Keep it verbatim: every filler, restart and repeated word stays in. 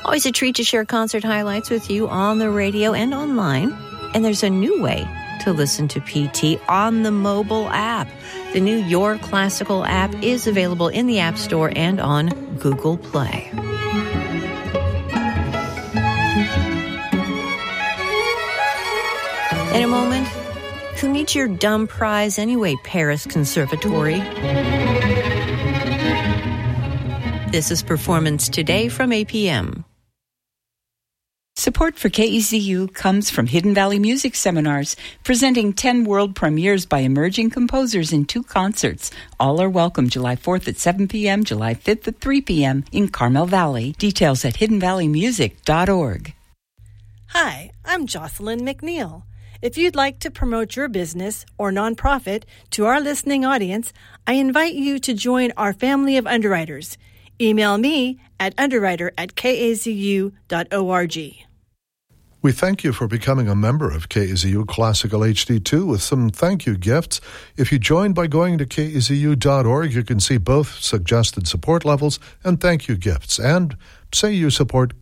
Always a treat to share concert highlights with you on the radio and online. And there's a new way to listen to P T on the mobile app. The new Your Classical app is available in the App Store and on Google Play. In a moment, who needs your dumb prize anyway, Paris Conservatory? This is Performance Today from A P M. Support for K E Z U comes from Hidden Valley Music Seminars, presenting ten world premieres by emerging composers in two concerts. All are welcome July fourth at seven p.m., July fifth at three p.m. in Carmel Valley. Details at hidden valley music dot org. Hi, I'm Jocelyn McNeil. If you'd like to promote your business or nonprofit to our listening audience, I invite you to join our family of underwriters. Email me at underwriter at k a z u dot org. We thank you for becoming a member of K A Z U Classical H D two with some thank you gifts. If you join by going to k a z u dot org, you can see both suggested support levels and thank you gifts. And say you support